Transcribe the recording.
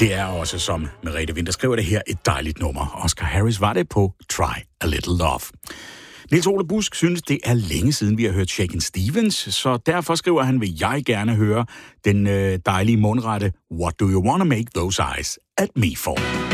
Det er også, som Merete Winther skriver det her, et dejligt nummer. Oscar Harris var det på Try a Little Love. Niels Ole Busk synes, det er længe siden, vi har hørt Shakin' Stevens, så derfor skriver han, vil jeg gerne høre den dejlige mundrette What do you wanna make those eyes at me for?